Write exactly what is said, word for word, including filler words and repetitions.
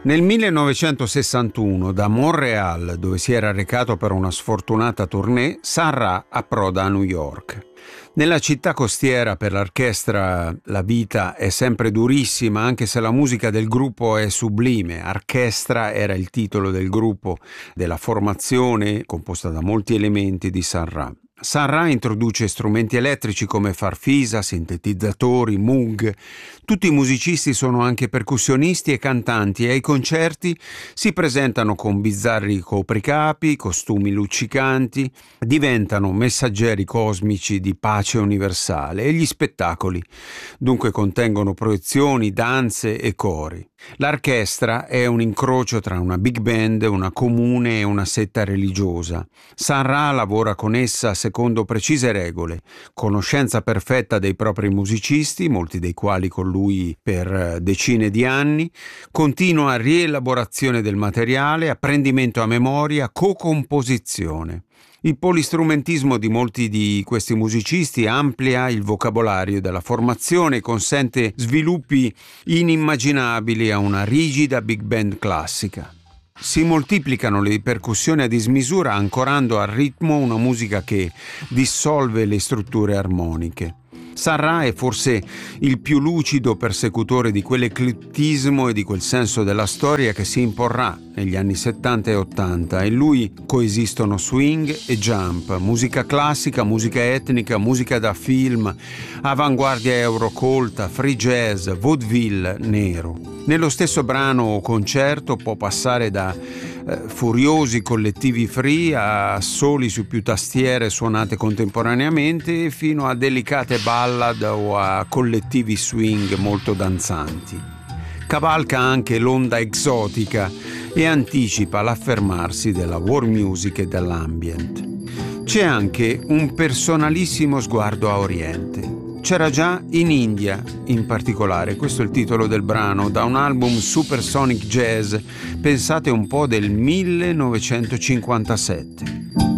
Nel millenovecentosessantuno, da Montréal, dove si era recato per una sfortunata tournée, Sun Ra approda a New York. Nella città costiera per l'orchestra la vita è sempre durissima, anche se la musica del gruppo è sublime. Orchestra era il titolo del gruppo, della formazione composta da molti elementi di Sun Ra. Sun Ra introduce strumenti elettrici come farfisa, sintetizzatori, Moog. Tutti i musicisti sono anche percussionisti e cantanti e ai concerti si presentano con bizzarri copricapi, costumi luccicanti, diventano messaggeri cosmici di pace universale e gli spettacoli dunque contengono proiezioni, danze e cori. L'orchestra è un incrocio tra una big band, una comune e una setta religiosa. Sun Ra lavora con essa secondo precise regole, conoscenza perfetta dei propri musicisti, molti dei quali con lui per decine di anni, continua rielaborazione del materiale, apprendimento a memoria, co-composizione. Il polistrumentismo di molti di questi musicisti amplia il vocabolario della formazione e consente sviluppi inimmaginabili a una rigida big band classica. Si moltiplicano le percussioni a dismisura ancorando al ritmo una musica che dissolve le strutture armoniche. Sun Ra è forse il più lucido persecutore di quell'eclettismo e di quel senso della storia che si imporrà negli anni settanta e ottanta. In lui coesistono swing e jump, musica classica, musica etnica, musica da film, avanguardia eurocolta, free jazz, vaudeville nero. Nello stesso brano o concerto può passare da eh, furiosi collettivi free a soli su più tastiere suonate contemporaneamente fino a delicate ballad o a collettivi swing molto danzanti. Cavalca anche l'onda esotica e anticipa l'affermarsi della world music e dell'ambient. C'è anche un personalissimo sguardo a Oriente. C'era già in India, in particolare, questo è il titolo del brano, da un album Supersonic Jazz, pensate un po' del millenovecentocinquantasette.